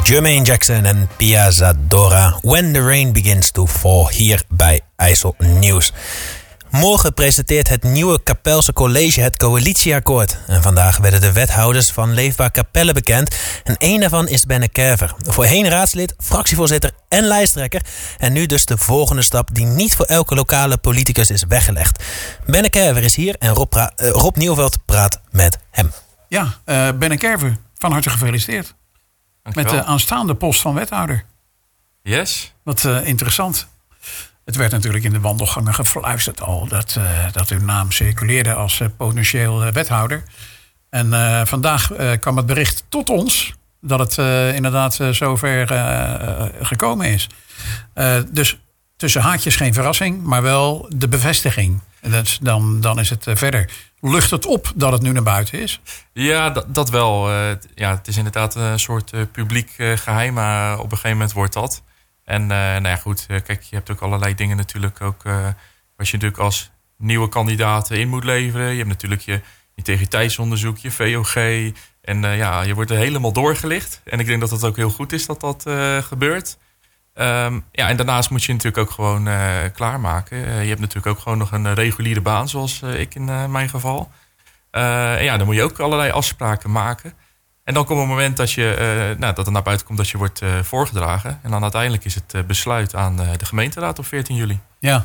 Jermaine Jackson en Pia Zadora. When the Rain Begins to Fall, hier bij IJssel Nieuws. Morgen presenteert het nieuwe Kapelse College het coalitieakkoord. En vandaag werden de wethouders van Leefbaar Capelle bekend. En één daarvan is Benne Kerver. Voorheen raadslid, fractievoorzitter en lijsttrekker. En nu dus de volgende stap die niet voor elke lokale politicus is weggelegd. Benne Kerver is hier en Rob Nieuwveld praat met hem. Ja, Benne Kerver, van harte gefeliciteerd. Dankjewel. Met de aanstaande post van wethouder. Yes. Wat interessant. Het werd natuurlijk in de wandelgangen gefluisterd al dat uw naam circuleerde als potentieel wethouder. En vandaag kwam het bericht tot ons dat het inderdaad zover gekomen is. Dus tussen haakjes geen verrassing, maar wel de bevestiging. Dan is het verder. Lucht het op dat het nu naar buiten is? Ja, dat wel. Het is inderdaad een soort publiek geheim, maar op een gegeven moment wordt dat. En nou ja, goed, kijk, je hebt ook allerlei dingen natuurlijk ook wat je natuurlijk als nieuwe kandidaat in moet leveren. Je hebt natuurlijk je integriteitsonderzoek, je VOG. En je wordt er helemaal doorgelicht. En ik denk dat het ook heel goed is dat dat gebeurt. En daarnaast moet je natuurlijk ook gewoon klaarmaken. Je hebt natuurlijk ook gewoon nog een reguliere baan, zoals ik in mijn geval. Dan moet je ook allerlei afspraken maken. En dan komt een moment dat dat er naar buiten komt dat je wordt voorgedragen. En dan uiteindelijk is het besluit aan de gemeenteraad op 14 juli. Ja.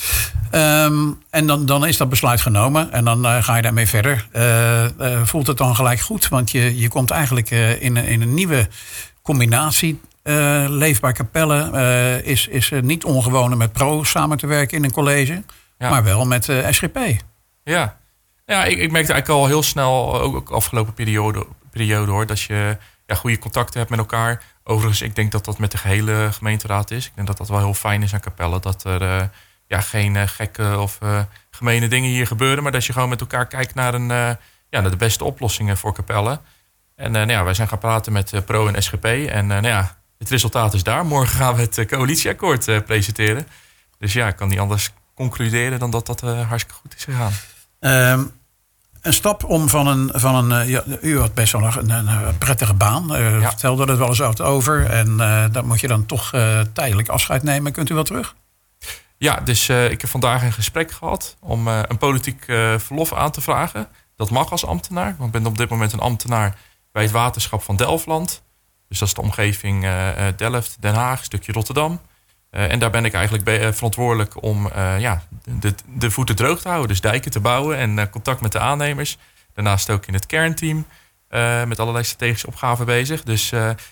En dan is dat besluit genomen en dan ga je daarmee verder. Voelt het dan gelijk goed? Want je komt eigenlijk in een nieuwe combinatie. Leefbaar Capelle is niet ongewoon om met Pro samen te werken in een college. Ja. Maar wel met SGP. Ja, ik merkte eigenlijk al heel snel, ook afgelopen periode hoor, dat je goede contacten hebt met elkaar. Overigens, ik denk dat dat met de gehele gemeenteraad is. Ik denk dat dat wel heel fijn is aan Capelle. Dat er geen gekke of gemene dingen hier gebeuren. Maar dat je gewoon met elkaar kijkt naar naar de beste oplossingen voor Capelle. En wij zijn gaan praten met Pro en SGP. En het resultaat is daar. Morgen gaan we het coalitieakkoord presenteren. Dus ik kan niet anders concluderen dan dat hartstikke goed is gegaan. Een stap om u had best wel een prettige baan. Vertelde er wel eens over. En dan moet je dan toch tijdelijk afscheid nemen. Kunt u wel terug? Ja, dus ik heb vandaag een gesprek gehad om een politiek verlof aan te vragen. Dat mag als ambtenaar. Want ik ben op dit moment een ambtenaar bij het waterschap van Delfland. Dus dat is de omgeving Delft, Den Haag, een stukje Rotterdam. En daar ben ik eigenlijk verantwoordelijk om de voeten droog te houden. Dus dijken te bouwen en contact met de aannemers. Daarnaast ook in het kernteam met allerlei strategische opgaven bezig. Dus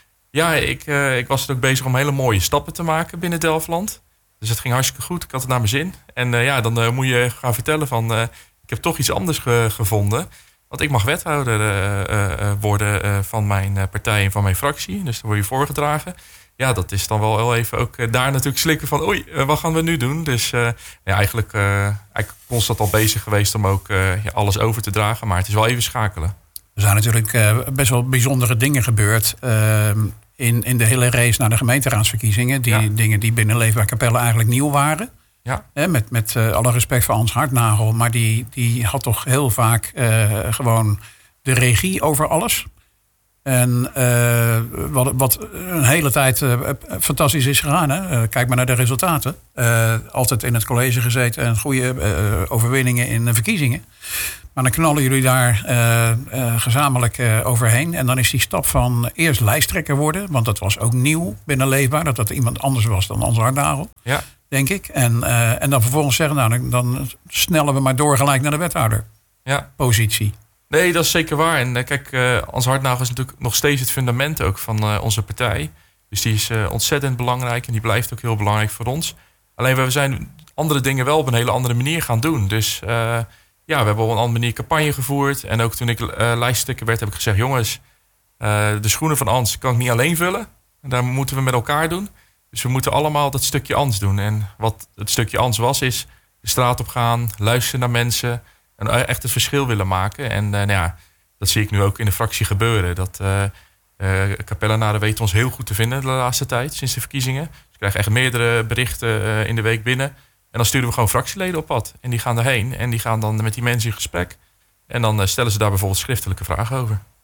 ik was er ook bezig om hele mooie stappen te maken binnen Delfland. Dus het ging hartstikke goed. Ik had het naar mijn zin. En dan moet je gaan vertellen van ik heb toch iets anders gevonden. Want ik mag wethouder worden van mijn partij en van mijn fractie. Dus dan word je voorgedragen. Ja, dat is dan wel heel even ook daar natuurlijk slikken van oei, wat gaan we nu doen? Dus eigenlijk constant al bezig geweest om ook alles over te dragen. Maar het is wel even schakelen. Er zijn natuurlijk best wel bijzondere dingen gebeurd in de hele race naar de gemeenteraadsverkiezingen. Dingen die binnen Leefbaar Capelle eigenlijk nieuw waren. Ja. Met alle respect voor Hans Hartnagel. Maar die had toch heel vaak gewoon de regie over alles. En wat een hele tijd fantastisch is gegaan. Hè? Kijk maar naar de resultaten. Altijd in het college gezeten en goede overwinningen in de verkiezingen. Maar dan knallen jullie daar gezamenlijk overheen. En dan is die stap van eerst lijsttrekker worden. Want dat was ook nieuw binnen Leefbaar. Dat iemand anders was dan Hans Hartnagel. Ja. Denk ik. En dan vervolgens zeggen, dan snellen we maar door gelijk naar de wethouderpositie. Nee, dat is zeker waar. En kijk, Hans Hartnagel is natuurlijk nog steeds het fundament ook van onze partij. Dus die is ontzettend belangrijk en die blijft ook heel belangrijk voor ons. Alleen we zijn andere dingen wel op een hele andere manier gaan doen. Dus we hebben op een andere manier campagne gevoerd. En ook toen ik lijsttrekker werd, heb ik gezegd, jongens, de schoenen van Hans kan ik niet alleen vullen. En daar moeten we met elkaar doen. Dus we moeten allemaal dat stukje Ans doen. En wat het stukje Ans was, is de straat op gaan, luisteren naar mensen en echt het verschil willen maken. En dat zie ik nu ook in de fractie gebeuren. Dat Capellenaren weten ons heel goed te vinden de laatste tijd, sinds de verkiezingen. Ze krijgen echt meerdere berichten in de week binnen. En dan sturen we gewoon fractieleden op pad. En die gaan daarheen en die gaan dan met die mensen in gesprek. En dan stellen ze daar bijvoorbeeld schriftelijke vragen over.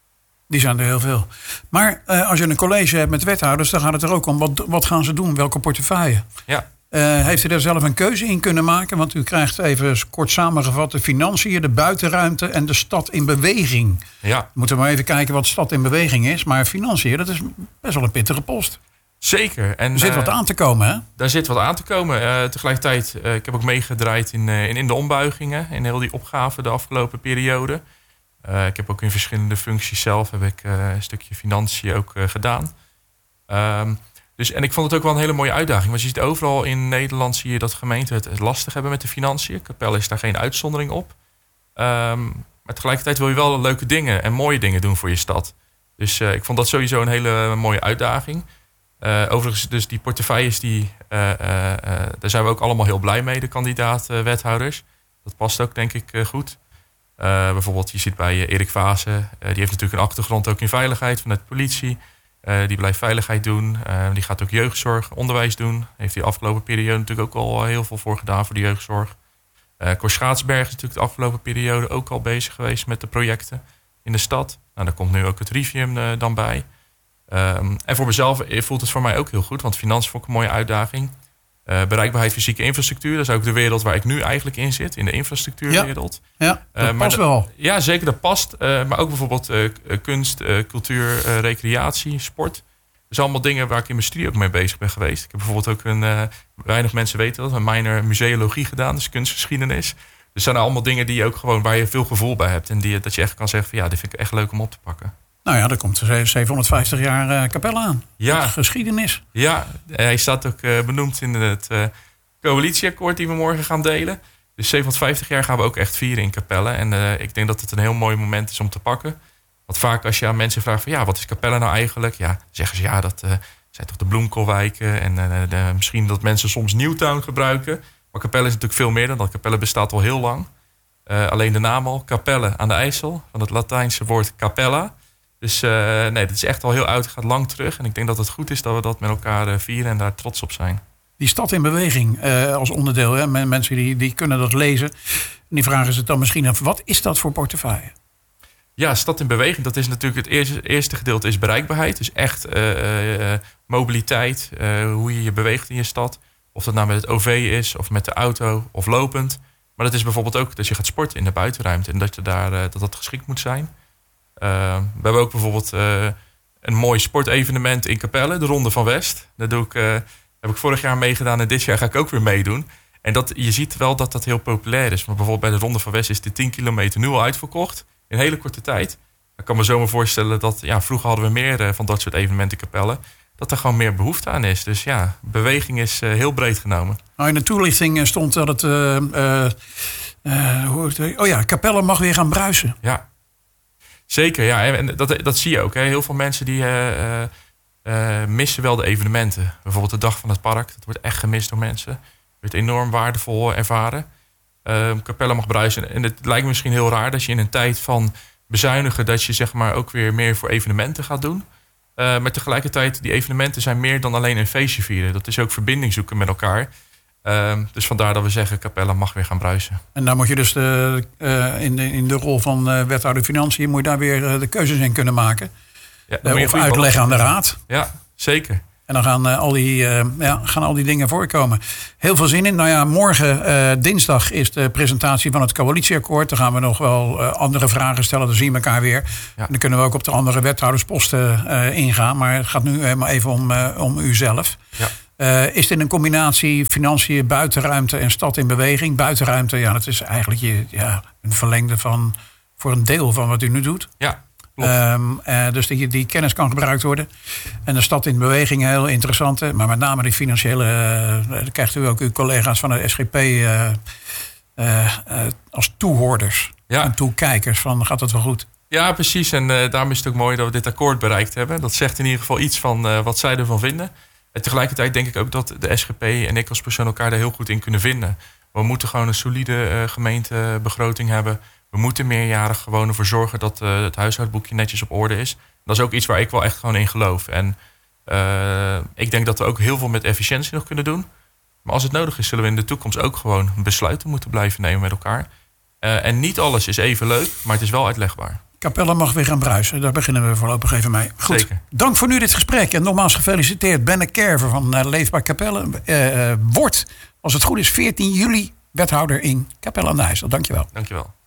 Die zijn er heel veel. Maar als je een college hebt met wethouders, dan gaat het er ook om. Wat gaan ze doen? Welke portefeuille? Ja. Heeft u daar zelf een keuze in kunnen maken? Want u krijgt even kort samengevat de financiën, de buitenruimte en de stad in beweging. Ja. We moeten maar even kijken wat stad in beweging is. Maar financiën, dat is best wel een pittige post. Zeker. En, er zit wat aan te komen, hè? Daar zit wat aan te komen. Tegelijkertijd, ik heb ook meegedraaid in de ombuigingen. In heel die opgaven de afgelopen periode. Ik heb ook in verschillende functies zelf heb ik een stukje financiën ook gedaan. En ik vond het ook wel een hele mooie uitdaging. Want je ziet overal in Nederland zie je dat gemeenten het lastig hebben met de financiën. Capelle is daar geen uitzondering op. Maar tegelijkertijd wil je wel leuke dingen en mooie dingen doen voor je stad. Dus ik vond dat sowieso een hele mooie uitdaging. Overigens, dus die portefeuilles, daar zijn we ook allemaal heel blij mee, de kandidaat-wethouders. Dat past ook, denk ik, goed. Bijvoorbeeld, je ziet bij Erik Vaassen, die heeft natuurlijk een achtergrond ook in veiligheid vanuit de politie. Die blijft veiligheid doen. Die gaat ook jeugdzorg, onderwijs doen. Heeft hij de afgelopen periode natuurlijk ook al heel veel voor gedaan voor de jeugdzorg. Cor Schaatsberg is natuurlijk de afgelopen periode ook al bezig geweest met de projecten in de stad. Nou, daar komt nu ook het Rivium dan bij. En voor mezelf voelt het voor mij ook heel goed, want financiën vond ik een mooie uitdaging. Bereikbaarheid fysieke infrastructuur, dat is ook de wereld waar ik nu eigenlijk in zit, in de infrastructuurwereld. Ja, dat past wel. Ja, zeker, dat past. Maar ook bijvoorbeeld kunst, cultuur, recreatie, sport. Dat zijn allemaal dingen waar ik in mijn studie ook mee bezig ben geweest. Ik heb bijvoorbeeld ook weinig mensen weten dat, een minor museologie gedaan, dus kunstgeschiedenis. Dus zijn allemaal dingen die je ook gewoon, waar je veel gevoel bij hebt. En dat je echt kan zeggen van ja, dit vind ik echt leuk om op te pakken. Nou ja, er komt 750 jaar Capelle aan. Ja. Geschiedenis. Ja, hij staat ook benoemd in het coalitieakkoord die we morgen gaan delen. Dus 750 jaar gaan we ook echt vieren in Capelle. En ik denk dat het een heel mooi moment is om te pakken. Want vaak als je aan mensen vraagt van ja, wat is Capelle nou eigenlijk? Ja, zeggen ze ja, dat zijn toch de bloemkoolwijken. En misschien dat mensen soms Newtown gebruiken. Maar Capelle is natuurlijk veel meer dan dat. Capelle bestaat al heel lang. Alleen de naam al, Capelle aan de IJssel. Van het Latijnse woord capella. Dus nee, dat is echt al heel oud, gaat lang terug. En ik denk dat het goed is dat we dat met elkaar vieren en daar trots op zijn. Die stad in beweging als onderdeel, hè? Mensen die kunnen dat lezen. En die vragen zich dan misschien af, wat is dat voor portefeuille? Ja, stad in beweging, dat is natuurlijk het eerste gedeelte is bereikbaarheid. Dus echt mobiliteit, hoe je je beweegt in je stad. Of dat nou met het OV is, of met de auto, of lopend. Maar dat is bijvoorbeeld ook dat je gaat sporten in de buitenruimte. En dat geschikt moet zijn. We hebben ook bijvoorbeeld een mooi sportevenement in Capelle, de Ronde van West. Dat heb ik vorig jaar meegedaan en dit jaar ga ik ook weer meedoen. En je ziet wel dat dat heel populair is. Maar bijvoorbeeld bij de Ronde van West is de 10 kilometer nu al uitverkocht. In een hele korte tijd. Ik kan me zomaar voorstellen dat, ja, vroeger hadden we meer van dat soort evenementen in Capelle. Dat er gewoon meer behoefte aan is. Dus ja, beweging is heel breed genomen. Nou, in de toelichting stond dat het... Capelle mag weer gaan bruisen. Ja. Zeker, ja. En dat zie je ook. Hè. Heel veel mensen die missen wel de evenementen. Bijvoorbeeld de Dag van het Park. Dat wordt echt gemist door mensen. Wordt enorm waardevol ervaren. Capelle mag bruisen. En het lijkt me misschien heel raar dat je in een tijd van bezuinigen, dat je zeg maar ook weer meer voor evenementen gaat doen. Maar tegelijkertijd, die evenementen zijn meer dan alleen een feestje vieren. Dat is ook verbinding zoeken met elkaar. Dus vandaar dat we zeggen, Capelle mag weer gaan bruisen. En dan moet je dus in de rol van wethouder Financiën, moet je daar weer de keuzes in kunnen maken. Ja, of uitleggen aan de raad. Ja, zeker. En dan gaan al die dingen voorkomen. Heel veel zin in. Nou ja, morgen dinsdag is de presentatie van het coalitieakkoord. Dan gaan we nog wel andere vragen stellen. Dan zien we elkaar weer. Ja. En dan kunnen we ook op de andere wethoudersposten ingaan. Maar het gaat nu maar even om u zelf. Ja. Is dit een combinatie financiën, buitenruimte en stad in beweging? Buitenruimte, ja, dat is eigenlijk een verlengde voor een deel van wat u nu doet. Ja. Dus die kennis kan gebruikt worden. En de stad in beweging, heel interessante. Maar met name die financiële, dan krijgt u ook uw collega's van de SGP als toehoorders. Ja. En toekijkers van, gaat het wel goed? Ja, precies. En daarom is het ook mooi dat we dit akkoord bereikt hebben. Dat zegt in ieder geval iets van wat zij ervan vinden. En tegelijkertijd denk ik ook dat de SGP en ik als persoon elkaar daar heel goed in kunnen vinden. We moeten gewoon een solide gemeentebegroting hebben. We moeten meerjarig gewoon ervoor zorgen dat het huishoudboekje netjes op orde is. Dat is ook iets waar ik wel echt gewoon in geloof. En ik denk dat we ook heel veel met efficiëntie nog kunnen doen. Maar als het nodig is, zullen we in de toekomst ook gewoon besluiten moeten blijven nemen met elkaar. En niet alles is even leuk, maar het is wel uitlegbaar. Capelle mag weer gaan bruisen. Daar beginnen we voorlopig even mee. Goed, Zeker. Dank voor nu dit gesprek. En nogmaals gefeliciteerd. Benne Kerver van Leefbaar Capelle wordt, als het goed is, 14 juli wethouder in Capelle aan de IJssel. Dankjewel. Dankjewel.